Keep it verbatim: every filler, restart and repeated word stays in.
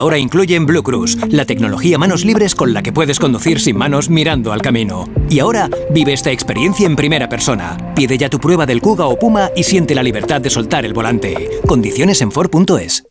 Ahora incluyen Blue Cruise, la tecnología manos libres con la que puedes conducir sin manos mirando al camino. Y ahora vive esta experiencia en primera persona. Pide ya tu prueba del Kuga o Puma y siente la libertad de soltar el volante. Condiciones en Ford punto es.